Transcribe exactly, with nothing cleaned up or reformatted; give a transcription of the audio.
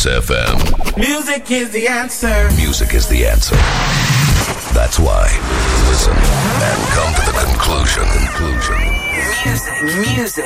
Hits F M. Music is the answer. Music is the answer. That's why. Listen and come to the conclusion. Conclusion. Music, music.